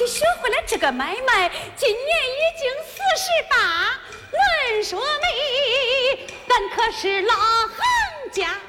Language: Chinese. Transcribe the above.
学会了这个买卖，今年已经48，论说媒，咱可是老行家。